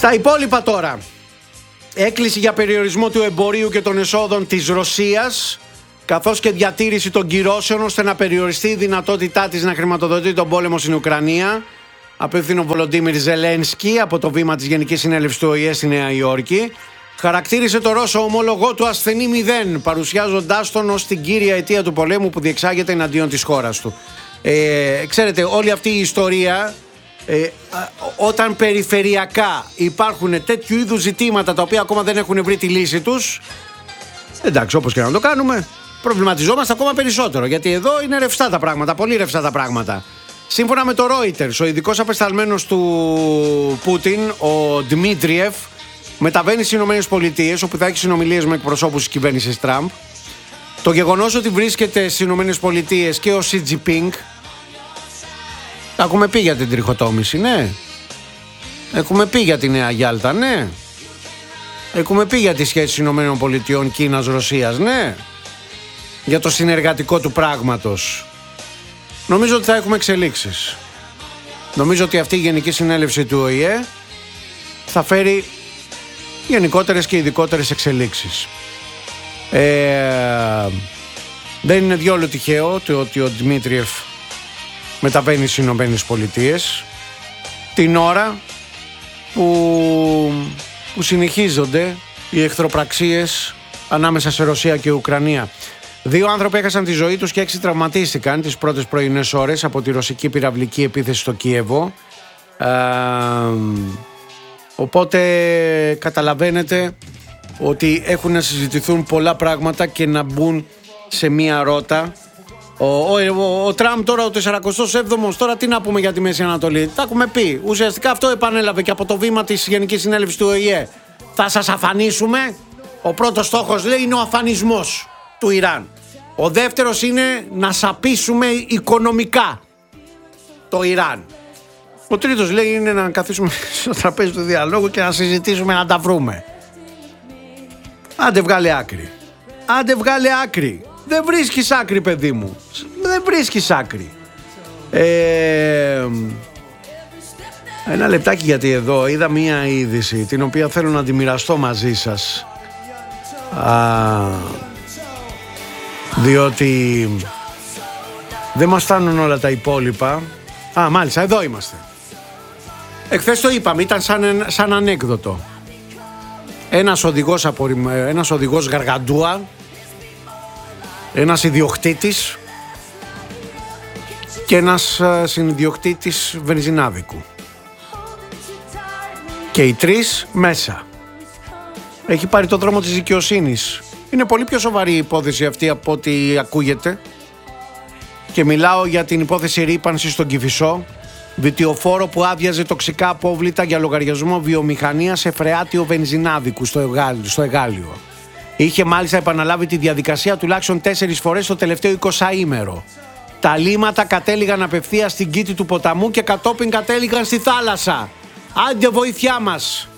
Στα υπόλοιπα τώρα. Έκκληση για περιορισμό του εμπορίου και των εσόδων της Ρωσίας, καθώς και διατήρηση των κυρώσεων ώστε να περιοριστεί η δυνατότητά της να χρηματοδοτεί τον πόλεμο στην Ουκρανία. Απευθύνει ο Βολοντίμιρ Ζελένσκι από το βήμα της Γενικής Συνέλευσης του ΟΗΕ στη Νέα Υόρκη. Χαρακτήρισε το Ρώσο ομόλογό του ασθενή 0, παρουσιάζοντάς τον ως την κύρια αιτία του πολέμου που διεξάγεται εναντίον της χώρας του. Ξέρετε, όλη αυτή η ιστορία, όταν περιφερειακά υπάρχουν τέτοιου είδους ζητήματα τα οποία ακόμα δεν έχουν βρει τη λύση τους, εντάξει, όπως και να το κάνουμε, προβληματιζόμαστε ακόμα περισσότερο, γιατί εδώ είναι ρευστά τα πράγματα, πολύ ρευστά τα πράγματα. Σύμφωνα με το Reuters, ο ειδικός απεσταλμένος του Πούτιν, ο Δημήτριεφ, μεταβαίνει στις ΗΠΑ, όπου θα έχει συνομιλίες με εκπροσώπους της κυβέρνησης Τραμπ. Το γεγονός ότι βρίσκεται στις ΗΠΑ και ο Σι Τζινπίνγκ, έχουμε πει για την τριχοτόμηση, ναι. Έχουμε πει για τη Νέα Γιάλτα, ναι. Έχουμε πει για τις σχέσεις ΗΠΑ, Κίνας, Ρωσίας, ναι. Για το συνεργατικό του πράγματος. Νομίζω ότι θα έχουμε εξελίξεις. Νομίζω ότι αυτή η Γενική Συνέλευση του ΟΗΕ θα φέρει γενικότερες και ειδικότερες εξελίξεις. Δεν είναι διόλου τυχαίο το ότι ο Δημήτριεφ μεταβαίνει στις Ηνωμένες Πολιτείες την ώρα που συνεχίζονται οι εχθροπραξίες ανάμεσα σε Ρωσία και Ουκρανία. 2 άνθρωποι έχασαν τη ζωή τους και 6 τραυματίστηκαν τις πρώτες πρωινές ώρες από τη ρωσική πυραυλική επίθεση στο Κίεβο. Οπότε καταλαβαίνετε ότι έχουν να συζητηθούν πολλά πράγματα και να μπουν σε μία ρότα. Ο Τραμπ τώρα, ο 47ος, τώρα τι να πούμε για τη Μέση Ανατολή. Τα έχουμε πει. Ουσιαστικά αυτό επανέλαβε και από το βήμα της Γενικής Συνέλευσης του ΟΗΕ. Θα σας αφανίσουμε. Ο πρώτος στόχος, λέει, είναι ο αφανισμός του Ιράν. Ο δεύτερος είναι να σαπίσουμε οικονομικά το Ιράν. Ο τρίτος, λέει, είναι να καθίσουμε στο τραπέζι του διαλόγου και να συζητήσουμε, να τα βρούμε. Άντε βγάλε άκρη. Άντε βγάλε άκρη. Δεν βρίσκεις άκρη, παιδί μου. Δεν βρίσκεις άκρη. Ένα λεπτάκι, γιατί εδώ είδα μία είδηση την οποία θέλω να τη μοιραστώ μαζί σας. Διότι δεν μας φτάνουν όλα τα υπόλοιπα. Μάλιστα, εδώ είμαστε. Εχθές το είπαμε, ήταν σαν ανέκδοτο. Ένας οδηγός γαργαντούα, ένας ιδιοκτήτης και ένας συνιδιοκτήτης βενζινάδικου. Και οι 3 μέσα. Έχει πάρει το δρόμο της δικαιοσύνης. Είναι πολύ πιο σοβαρή η υπόθεση αυτή από ό,τι ακούγεται. Και μιλάω για την υπόθεση ρύπανσης στον Κηφισό. Βιτιοφόρο που άδειαζε τοξικά απόβλητα για λογαριασμό βιομηχανίας σε φρεάτιο βενζινάδικου στο Εγάλιο. Είχε μάλιστα επαναλάβει τη διαδικασία τουλάχιστον 4 φορές το τελευταίο 20ήμερο. Τα λίμματα κατέληγαν απευθείας στην κήτη του ποταμού και κατόπιν κατέληγαν στη θάλασσα. Άντε βοήθειά μας!